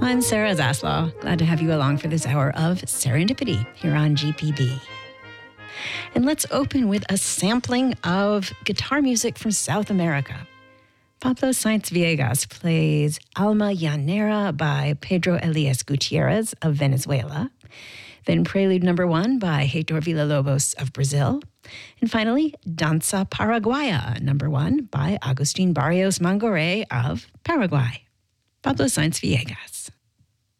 I'm Sarah Zaslow. Glad to have you along for this hour of Serendipity here on GPB. And let's open with a sampling of guitar music from South America. Pablo Sainz Villegas plays Alma Llanera by Pedro Elias Gutierrez of Venezuela. Then Prelude No. 1 by Heitor Villa-Lobos of Brazil. And finally, Danza Paraguaya No. 1 by Agustin Barrios Mangoré of Paraguay. Pablo Sainz Villegas.